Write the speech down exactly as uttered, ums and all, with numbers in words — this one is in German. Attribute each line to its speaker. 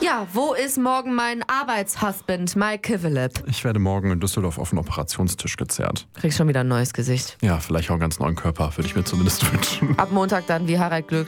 Speaker 1: Ja, wo ist morgen mein Arbeitshusband, Mike Kivelip?
Speaker 2: Ich werde morgen in Düsseldorf auf den Operationstisch gezerrt.
Speaker 1: Kriegst schon wieder ein neues Gesicht.
Speaker 2: Ja, vielleicht auch einen ganz neuen Körper, würde ich mir zumindest wünschen.
Speaker 1: Ab Montag dann wie Harald Glöckler.